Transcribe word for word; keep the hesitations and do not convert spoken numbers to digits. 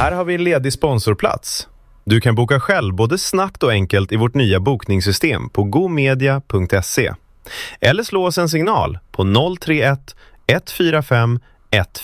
Här har vi en ledig sponsorplats. Du kan boka själv både snabbt och enkelt i vårt nya bokningssystem på gomedia punkt se. Eller slå oss en signal på noll tre ett ett fyra fem ett